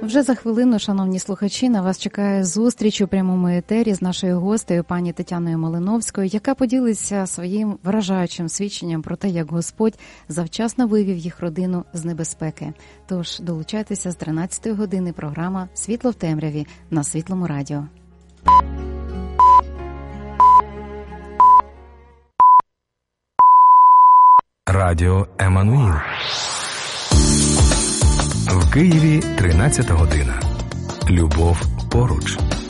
Вже за хвилину, шановні слухачі, на вас чекає зустріч у прямому етері з нашою гостею, пані Тетяною Малиновською, яка поділиться своїм вражаючим свідченням про те, як Господь завчасно вивів їх родину з небезпеки. Тож долучайтеся з 13-ї години програма «Світло в темряві» на Світлому радіо. Радіо Еммануїл. В Києві 13 година. Любов поруч.